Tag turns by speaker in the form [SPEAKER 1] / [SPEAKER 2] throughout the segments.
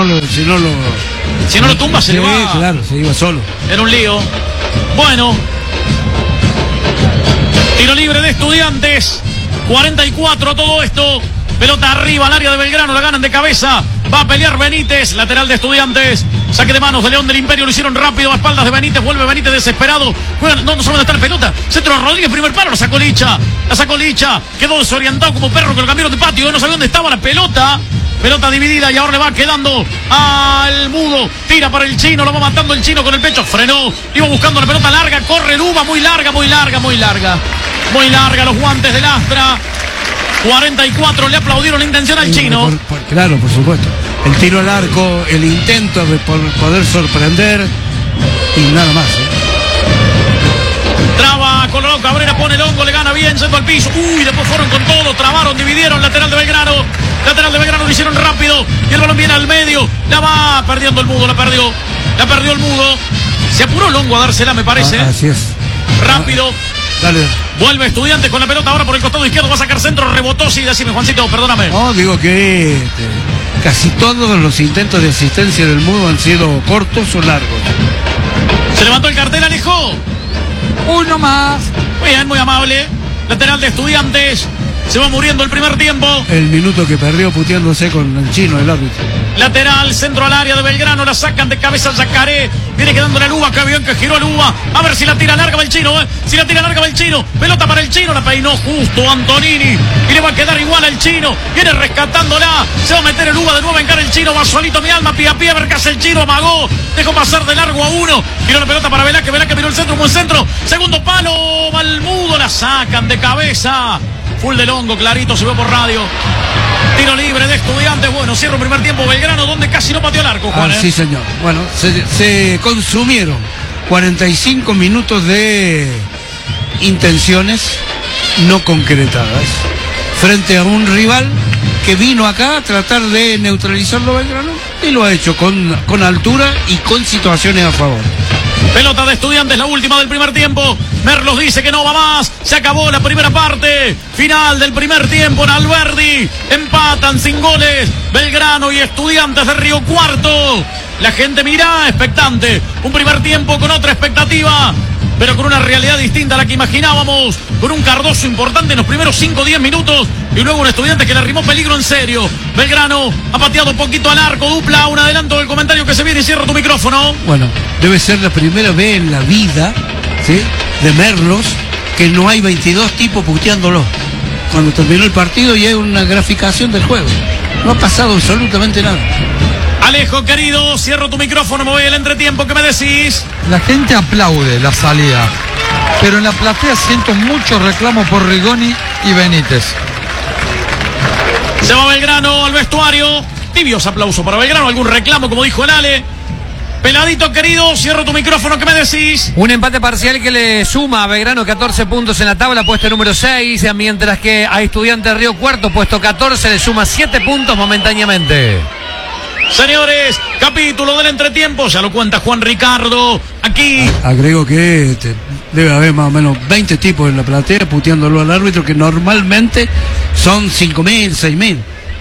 [SPEAKER 1] no lo
[SPEAKER 2] tumba, se le va.
[SPEAKER 1] Claro, se iba solo.
[SPEAKER 2] Era un lío. Bueno. Tiro libre de Estudiantes. 44 todo esto. Pelota arriba al área de Belgrano. La ganan de cabeza. Va a pelear Benítez. Lateral de Estudiantes. Saque de manos de León del Imperio. Lo hicieron rápido a espaldas de Benítez. Vuelve Benítez desesperado. Juega, no sé dónde está la pelota. Centro de Rodríguez. Primer palo. La sacó Licha. Quedó desorientado como perro que lo cambiaron de patio. No sabía dónde estaba la pelota. Pelota dividida y ahora le va quedando al Mudo. Tira para el Chino. Lo va matando el Chino con el pecho. Frenó. Iba buscando la pelota larga. Corre Luba. Muy larga. Muy larga los guantes del Astra. 44. Le aplaudieron la intención al Chino.
[SPEAKER 1] Claro, por supuesto. El tiro al arco. El intento de poder sorprender. Y nada más.
[SPEAKER 2] Traba Colorado Cabrera. Pone el hongo. Le gana bien. Yendo al piso. Después fueron con todo. Trabaron. Dividieron. Lateral de Belgrano. Lo hicieron rápido. Y el balón viene al medio. La va perdiendo el Mudo. La perdió el Mudo. Se apuró el hongo a dársela, me parece.
[SPEAKER 1] Así es.
[SPEAKER 2] Rápido.
[SPEAKER 1] Dale.
[SPEAKER 2] Vuelve Estudiantes con la pelota ahora por el costado izquierdo. Va a sacar centro. Rebotó. Sí, decime, Juancito, perdóname.
[SPEAKER 1] No, digo que casi todos los intentos de asistencia del Mudo han sido cortos o largos.
[SPEAKER 2] Se levantó el cartel, Alejo.
[SPEAKER 3] Uno más.
[SPEAKER 2] Muy bien, muy amable. Lateral de Estudiantes. Se va muriendo el primer tiempo.
[SPEAKER 1] El minuto que perdió puteándose con el Chino, el árbitro.
[SPEAKER 2] Lateral, centro al área de Belgrano. La sacan de cabeza Yacaré. Viene quedando la Luba. Qué bien que giró Luba. A ver si la tira larga va el Chino. Si la tira larga va el Chino. Pelota para el Chino. La peinó justo Antonini. Y le va a quedar igual al Chino. Viene rescatándola. Se va a meter el Luba de nuevo en cara el Chino. Va solito mi alma. Pie a pie. A ver qué hace el Chino. Amagó. Dejó pasar de largo a uno. Tiró la pelota para Velázquez. Velázquez miró el centro. Buen centro. Segundo palo. Malmudo. La sacan de cabeza. Full del hongo, clarito, se ve por radio. Tiro libre de Estudiantes. Bueno, cierra el primer tiempo Belgrano, donde casi no pateó el arco, Juan.
[SPEAKER 1] Sí, señor. Bueno, se consumieron 45 minutos de intenciones no concretadas frente a un rival que vino acá a tratar de neutralizarlo Belgrano y lo ha hecho con altura y con situaciones a favor.
[SPEAKER 2] Pelota de Estudiantes, la última del primer tiempo. Merlos dice que no va más. Se acabó la primera parte. Final del primer tiempo en Alberdi. Empatan sin goles Belgrano y Estudiantes de Río Cuarto. La gente mira expectante. Un primer tiempo con otra expectativa, pero con una realidad distinta a la que imaginábamos. Con un Cardoso importante en los primeros 5 o 10 minutos. Y luego un Estudiante que le arrimó peligro en serio. Belgrano ha pateado un poquito al arco. Dupla, un adelanto del comentario que se viene y cierra tu micrófono.
[SPEAKER 1] Bueno, debe ser la primera vez en la vida, ¿sí?, de Merlos que no hay 22 tipos puteándolo. Cuando terminó el partido y hay una graficación del juego. No ha pasado absolutamente nada.
[SPEAKER 2] Alejo, querido, cierro tu micrófono, me voy al entretiempo. ¿Qué me decís?
[SPEAKER 3] La gente aplaude la salida, pero en la platea siento mucho reclamo por Rigoni y Benítez.
[SPEAKER 2] Se va Belgrano al vestuario. Tibios aplausos para Belgrano. ¿Algún reclamo, como dijo el Ale? Peladito, querido, cierro tu micrófono. ¿Qué me decís?
[SPEAKER 4] Un empate parcial que le suma a Belgrano 14 puntos en la tabla, puesto número 6, mientras que a Estudiantes Río Cuarto, puesto 14, le suma 7 puntos momentáneamente.
[SPEAKER 2] Señores, capítulo del entretiempo, ya lo cuenta Juan Ricardo. Aquí
[SPEAKER 1] agrego que debe haber más o menos 20 tipos en la platea puteándolo al árbitro, que normalmente son 5.000, 6.000.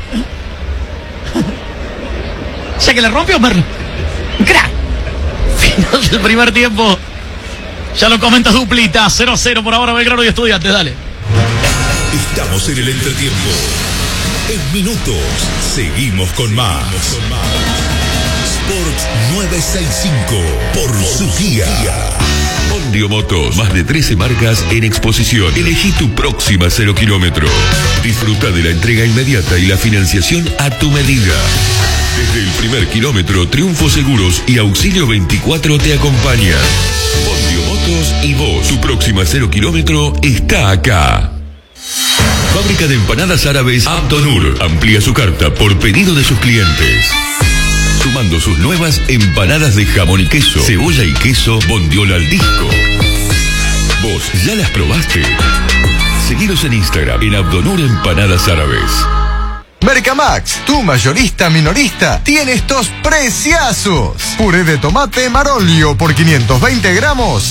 [SPEAKER 2] ¿Ya que le rompió, Merlo? ¡Crack! Final del primer tiempo. Ya lo comenta Duplita. 0-0 por ahora Belgrano y Estudiantes. Dale.
[SPEAKER 5] Estamos en el entretiempo. En minutos seguimos con más. Sports 965 por su guía. Ondio Motos, más de 13 marcas en exposición. Elegí tu próxima 0 kilómetro. Disfruta de la entrega inmediata y la financiación a tu medida. Desde el primer kilómetro, Triunfo Seguros y Auxilio 24 te acompañan. Ondio Motos y vos, tu próxima 0 kilómetro está acá. Fábrica de empanadas árabes Abdonur amplía su carta por pedido de sus clientes, sumando sus nuevas empanadas de jamón y queso, cebolla y queso, bondiola al disco. ¿Vos ya las probaste? Seguiros en Instagram en Abdonur Empanadas Árabes.
[SPEAKER 6] Mercamax, tu mayorista minorista, tiene estos preciazos. Puré de tomate Marolio por 520 gramos,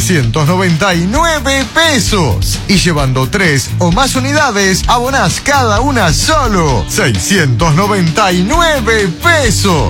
[SPEAKER 6] 799 pesos. Y llevando 3 o más unidades, abonás cada una solo 699 pesos.